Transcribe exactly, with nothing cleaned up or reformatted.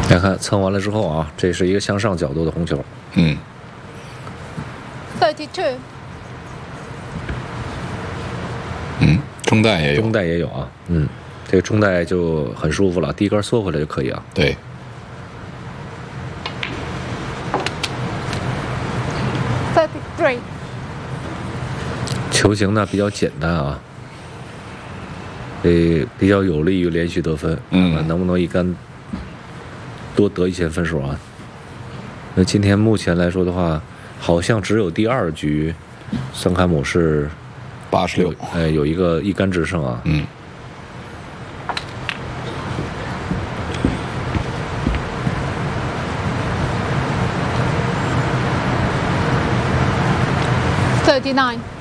来看蹭完了之后啊，这是一个向上角度的红球。 嗯。 thirty-two。 嗯，中带也有。 中带也有啊，嗯，这个中带就很舒服了，第一杆缩回来就可以啊。 对。 thirty-three。 球形呢比较简单啊，这比较有利于连续得分。 嗯， 能不能一杆多得一些分数啊？那今天目前来说的话，好像只有第二局桑卡姆是八十六， 哎，有一个一杆制胜啊。 嗯。 thirty-nine。